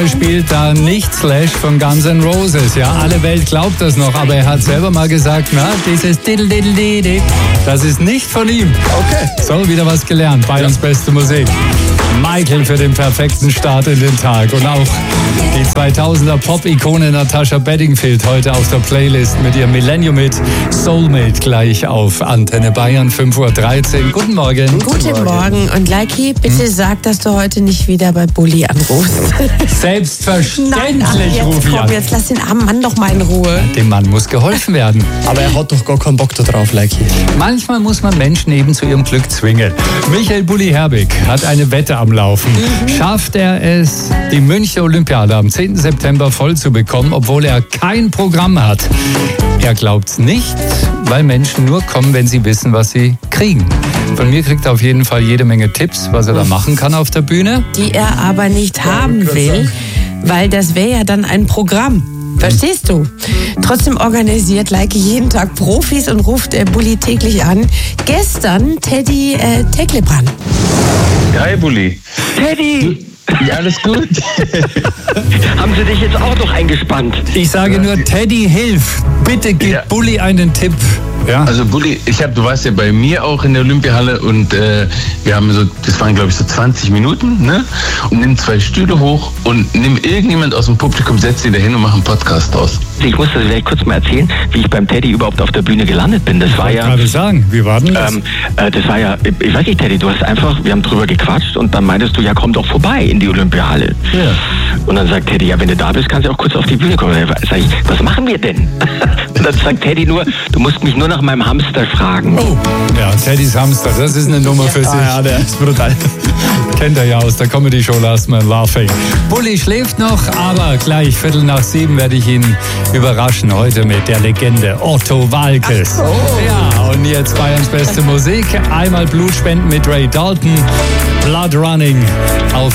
spielt da nicht Slash von Guns N' Roses. Ja, alle Welt glaubt das noch, aber er hat selber mal gesagt, na, dieses Diddle-Diddle-Diddle, das ist nicht von ihm. Okay. So, wieder was gelernt. Bayerns beste Musik. Michael für den perfekten Start in den Tag. Und auch die 2000er Pop-Ikone Natasha Bedingfield heute auf der Playlist mit ihrem Millennium-Hit Soulmate gleich auf Antenne Bayern 5:13 Uhr. Guten Morgen. Guten Morgen. Und Leiki, bitte sag, dass du heute nicht wieder bei Bulli anrufst. Selbstverständlich rufe ich an. Jetzt lass den armen Mann doch mal in Ruhe. Dem Mann muss geholfen werden. Aber er hat doch gar keinen Bock da drauf, Leiki. Manchmal muss man Menschen eben zu ihrem Glück zwingen. Michael Bulli Herbig hat eine Wette am Laufen. Schafft er es, die Münchner Olympiade am 10. September voll zu bekommen, obwohl er kein Programm hat? Er glaubt's nicht, weil Menschen nur kommen, wenn sie wissen, was sie kriegen. Von mir kriegt er auf jeden Fall jede Menge Tipps, was er da machen kann auf der Bühne. Die er aber nicht haben will, weil das wäre ja dann ein Programm. Verstehst du? Trotzdem organisiert Leiki jeden Tag Profis und ruft Bulli täglich an. Gestern Teddy Tecklebrand. Hi Bulli. Teddy! Ja, alles gut? Haben sie dich jetzt auch noch eingespannt? Ich sage nur, Teddy, hilf! Bitte gib Bulli einen Tipp. Ja. Also Bulli, du warst ja bei mir auch in der Olympiahalle und wir haben so, das waren glaube ich so 20 Minuten, ne? Und nimm 2 Stühle hoch und nimm irgendjemand aus dem Publikum, setz sie da hin und mach einen Podcast draus. Ich muss das vielleicht kurz mal erzählen, wie ich beim Teddy überhaupt auf der Bühne gelandet bin. Das war ja... gerade sagen, wie war denn das? Das war ja, ich weiß nicht, Teddy, du hast einfach, wir haben drüber gequatscht und dann meintest du, ja komm doch vorbei in die Olympiahalle. Ja. Und dann sagt Teddy, ja wenn du da bist, kannst du auch kurz auf die Bühne kommen. Sag ich, was machen wir denn? Und dann sagt Teddy nur, du musst mich nur nach meinem Hamster fragen. Oh, ja, Teddys Hamster, das ist eine Nummer für sich. Ja, der ist brutal. Kennt er ja aus der Comedy-Show Last Man Laughing. Bulli schläft noch, aber gleich 6:45 werde ich ihn überraschen. Heute mit der Legende Otto Waalkes. Ja, und jetzt Bayerns beste Musik. Einmal Blutspenden mit Ray Dalton. Blood Running auf